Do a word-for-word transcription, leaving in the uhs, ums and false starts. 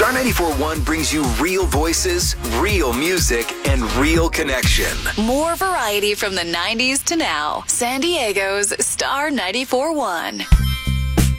Star ninety-four point one brings you real voices, real music, and real connection. More variety from the nineties to now. San Diego's Star ninety-four point one.